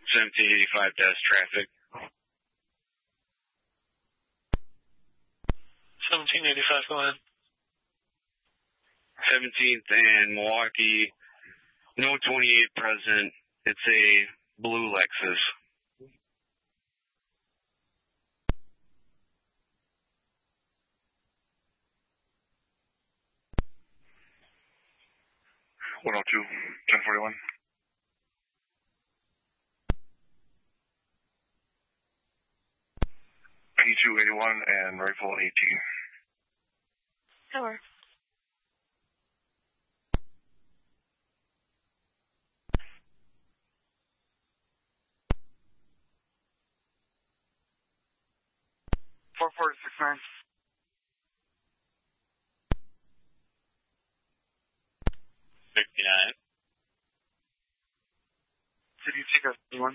1785 desk traffic. 1785, go ahead. 17th and Milwaukee, no 28 present. It's a blue Lexus. One oh two, 1041. P281 and rifle AT. Tower. Four 469. City Chica, anyone?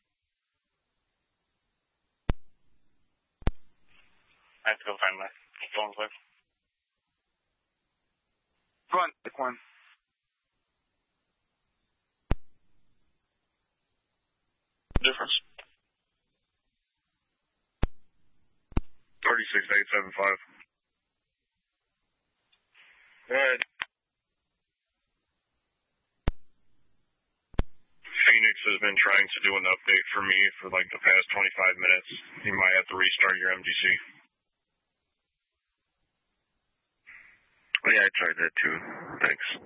I have to go find my phone clip. Go on, pick one. Difference. 36875. Go ahead. Phoenix has been trying to do an update for me for like the past 25 minutes. You might have to restart your MDC. Yeah, I tried that too. Thanks.